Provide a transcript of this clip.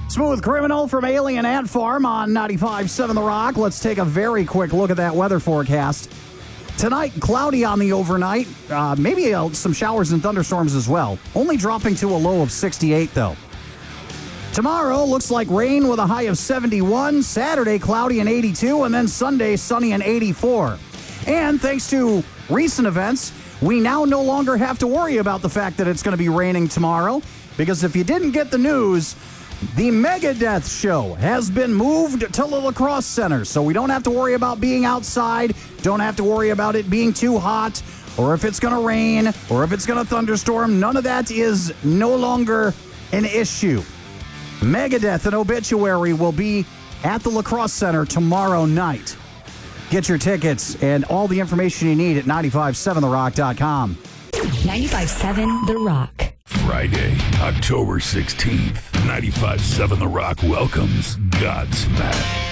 Smooth Criminal from Alien Ant Farm on 95.7 The Rock. Let's take a very quick look at that weather forecast. Tonight, cloudy on the overnight. Maybe some showers and thunderstorms as well. Only dropping to a low of 68, though. Tomorrow looks like rain with a high of 71. Saturday, cloudy and 82. And then Sunday, sunny and 84. And thanks to recent events, we now no longer have to worry about the fact that it's going to be raining tomorrow. Because if you didn't get the news, the Megadeth show has been moved to the La Crosse Center, so we don't have to worry about being outside, don't have to worry about it being too hot, or if it's going to rain, or if it's going to thunderstorm. None of that is no longer an issue. Megadeth and Obituary will be at the La Crosse Center tomorrow night. Get your tickets and all the information you need at 957therock.com. 95.7 The Rock. Friday, October 16th, 95.7 The Rock welcomes Godsmack.